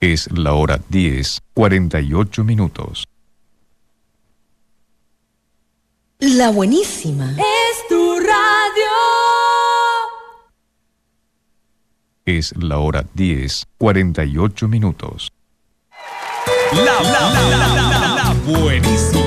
Es la hora 10:48. La buenísima. Es tu radio. Es la hora 10:48. La buenísima.